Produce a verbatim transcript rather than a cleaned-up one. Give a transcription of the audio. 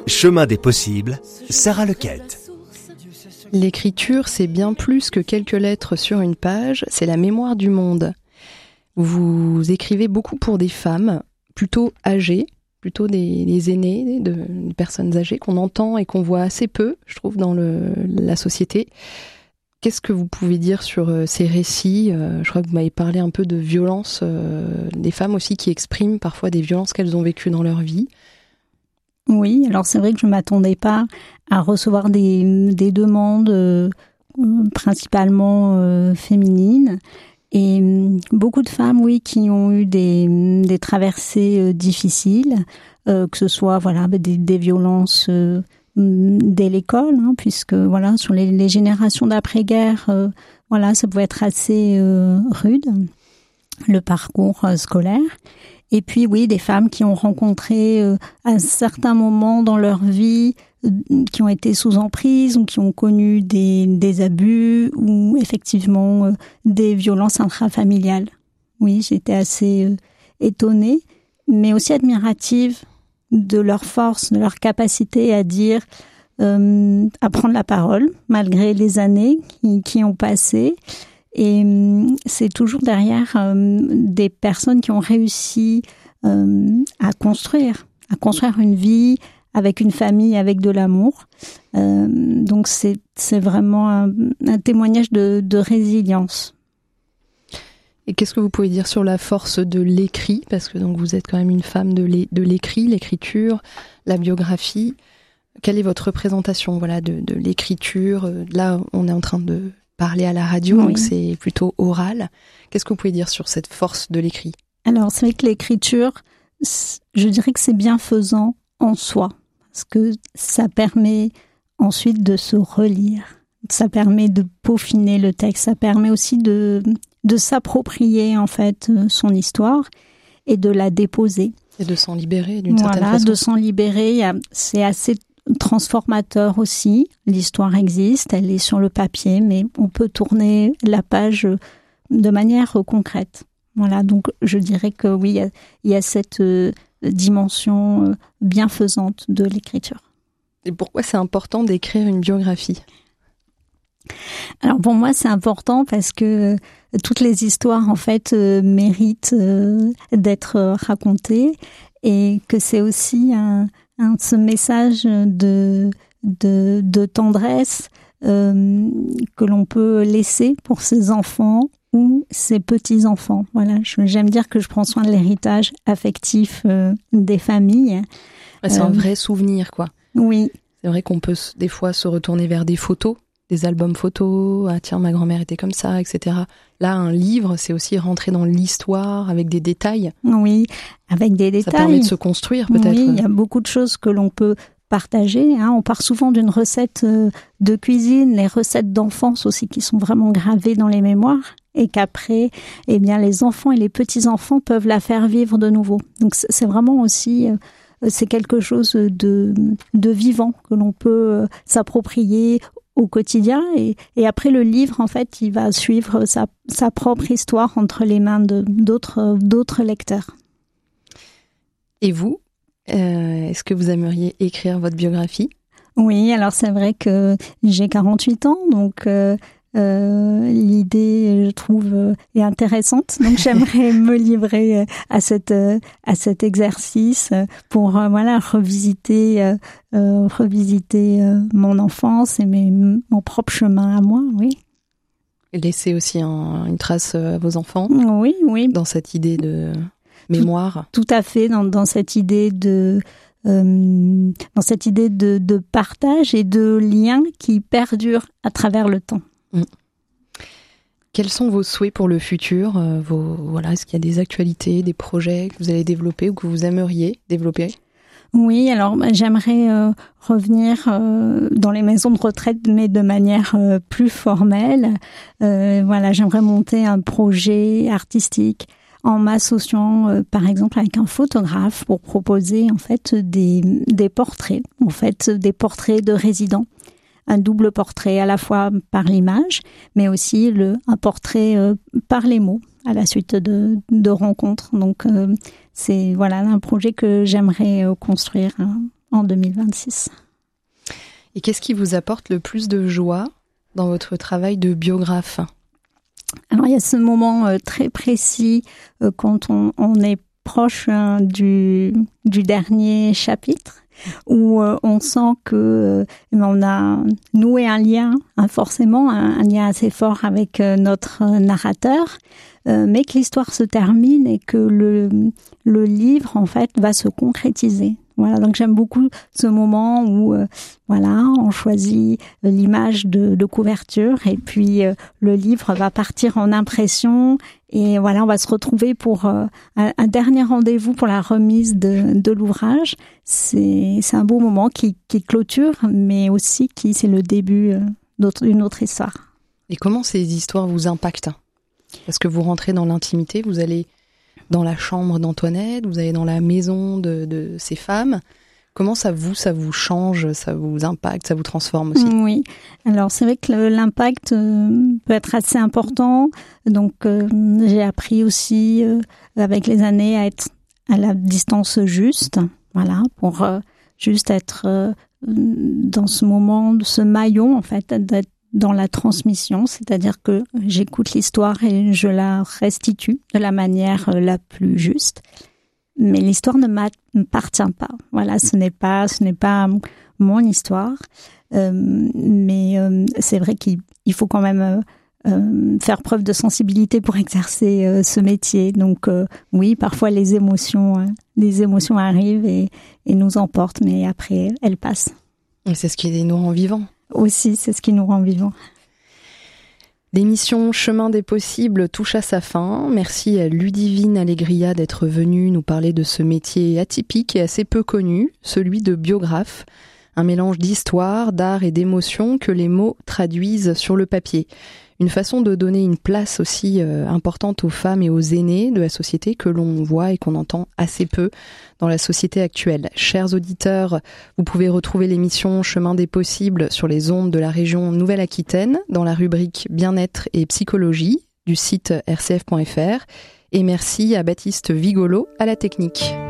Chemin des possibles, Sarah Lequette. L'écriture, c'est bien plus que quelques lettres sur une page, c'est la mémoire du monde. Vous écrivez beaucoup pour des femmes, plutôt âgées, plutôt des, des aînés, de, des personnes âgées qu'on entend et qu'on voit assez peu, je trouve, dans le, la société. Qu'est-ce que vous pouvez dire sur euh, ces récits ? euh, Je crois que vous m'avez parlé un peu de violence, euh, des femmes aussi qui expriment parfois des violences qu'elles ont vécues dans leur vie. Oui, alors c'est vrai que je ne m'attendais pas à recevoir des, des demandes euh, principalement euh, féminines. Et beaucoup de femmes, oui, qui ont eu des, des traversées euh, difficiles, euh, que ce soit voilà des, des violences euh, dès l'école, hein, puisque voilà sur les, les générations d'après-guerre, euh, voilà ça pouvait être assez euh, rude le parcours euh, scolaire. Et puis oui, des femmes qui ont rencontré euh, à un certain moment dans leur vie, euh, qui ont été sous emprise ou qui ont connu des, des abus ou effectivement euh, des violences intrafamiliales. Oui, j'étais assez euh, étonnée, mais aussi admirative de leur force, de leur capacité à dire, euh, à prendre la parole malgré les années qui, qui ont passé. Et c'est toujours derrière euh, des personnes qui ont réussi euh, à construire, à construire une vie avec une famille, avec de l'amour. Euh, donc c'est, c'est vraiment un, un témoignage de, de résilience. Et qu'est-ce que vous pouvez dire sur la force de l'écrit ? Parce que donc vous êtes quand même une femme de, l'é- de l'écrit, l'écriture, la biographie. Quelle est votre représentation voilà, de, de l'écriture ? Là, on est en train de parler à la radio, oui. Donc c'est plutôt oral. Qu'est-ce que vous pouvez dire sur cette force de l'écrit ? Alors, c'est vrai que l'écriture, je dirais que c'est bienfaisant en soi, parce que ça permet ensuite de se relire, ça permet de peaufiner le texte, ça permet aussi de, de s'approprier en fait son histoire et de la déposer. Et de s'en libérer d'une voilà, certaine façon. De s'en libérer, c'est assez transformateur aussi. L'histoire existe, elle est sur le papier, mais on peut tourner la page de manière concrète. Voilà, donc je dirais que oui, il y a, il y a cette euh, dimension bienfaisante de l'écriture. Et pourquoi c'est important d'écrire une biographie ? Alors pour moi, c'est important parce que toutes les histoires en fait euh, méritent euh, d'être racontées et que c'est aussi un Hein, ce message de, de, de tendresse euh, que l'on peut laisser pour ses enfants ou ses petits-enfants. Voilà, je, j'aime dire que je prends soin de l'héritage affectif euh, des familles. C'est euh, un vrai souvenir, quoi. Oui. C'est vrai qu'on peut des fois se retourner vers des photos, des albums photos. Ah tiens, ma grand-mère était comme ça, et cetera. Là, un livre, c'est aussi rentrer dans l'histoire avec des détails. Oui, avec des détails. Ça permet de se construire, peut-être. Oui, il y a beaucoup de choses que l'on peut partager. Hein. On part souvent d'une recette de cuisine, les recettes d'enfance aussi qui sont vraiment gravées dans les mémoires et qu'après, eh bien, les enfants et les petits-enfants peuvent la faire vivre de nouveau. Donc, c'est vraiment aussi... C'est quelque chose de, de vivant que l'on peut s'approprier au quotidien et, et après le livre en fait il va suivre sa, sa propre histoire entre les mains de, d'autres, d'autres lecteurs. Et vous, euh, est-ce que vous aimeriez écrire votre biographie ? Oui, alors c'est vrai que j'ai quarante-huit ans donc euh, euh, l'idée je trouve est intéressante donc j'aimerais me livrer à cette à cet exercice pour euh, voilà revisiter euh, euh, revisiter euh, mon enfance et mes, mon propre chemin à moi, oui. Et laisser aussi un, une trace à vos enfants. Oui, oui. Dans cette idée de mémoire. Tout, tout à fait, dans, dans cette idée de euh, dans cette idée de, de partage et de lien qui perdure à travers le temps. Mmh. Quels sont vos souhaits pour le futur ? euh, vos, voilà, est-ce qu'il y a des actualités, des projets que vous allez développer ou que vous aimeriez développer ? Oui, alors bah, j'aimerais euh, revenir euh, dans les maisons de retraite, mais de manière euh, plus formelle. Euh, voilà, j'aimerais monter un projet artistique en m'associant, euh, par exemple, avec un photographe pour proposer en fait des des portraits, en fait des portraits de résidents. Un double portrait à la fois par l'image, mais aussi le, un portrait euh, par les mots à la suite de, de rencontres. Donc, euh, c'est voilà un projet que j'aimerais euh, construire hein, en deux mille vingt-six. Et qu'est-ce qui vous apporte le plus de joie dans votre travail de biographe ? Alors, il y a ce moment euh, très précis euh, quand on, on est proche hein, du, du dernier chapitre, où euh, on sent que euh, on a noué un lien, hein, forcément, un, un lien assez fort avec euh, notre narrateur, euh, mais que l'histoire se termine et que le, le livre, en fait, va se concrétiser. Voilà, donc j'aime beaucoup ce moment où, euh, voilà, on choisit l'image de, de couverture et puis euh, le livre va partir en impression et voilà, on va se retrouver pour euh, un, un dernier rendez-vous pour la remise de, de l'ouvrage. C'est, c'est un beau moment qui, qui clôture, mais aussi qui c'est le début euh, d'autre, d'une autre histoire. Et comment ces histoires vous impactent ? Parce que vous rentrez dans l'intimité, vous allez dans la chambre d'Antoinette, vous allez dans la maison de, de ces femmes. Comment ça vous, ça vous change, ça vous impacte, ça vous transforme aussi ? Oui, alors c'est vrai que le, l'impact euh, peut être assez important. Donc euh, j'ai appris aussi euh, avec les années à être à la distance juste, voilà, pour euh, juste être euh, dans ce moment, ce maillon en fait, d'être dans la transmission, c'est-à-dire que j'écoute l'histoire et je la restitue de la manière la plus juste. Mais l'histoire ne m'appartient pas. Voilà, ce n'est pas, ce n'est pas mon histoire. Euh, mais euh, c'est vrai qu'il faut quand même euh, faire preuve de sensibilité pour exercer euh, ce métier. Donc euh, oui, parfois les émotions, euh, les émotions arrivent et, et nous emportent, mais après elles passent. Et c'est ce qui nous rend vivants. Aussi, c'est ce qui nous rend vivants. L'émission Chemin des possibles touche à sa fin. Merci à Ludivine Allegria d'être venue nous parler de ce métier atypique et assez peu connu, celui de biographe. Un mélange d'histoire, d'art et d'émotion que les mots traduisent sur le papier. Une façon de donner une place aussi euh, importante aux femmes et aux aînés de la société que l'on voit et qu'on entend assez peu dans la société actuelle. Chers auditeurs, vous pouvez retrouver l'émission Chemin des possibles sur les ondes de la région Nouvelle-Aquitaine dans la rubrique Bien-être et psychologie du site r c f point f r. Et merci à Baptiste Vigolo à la technique.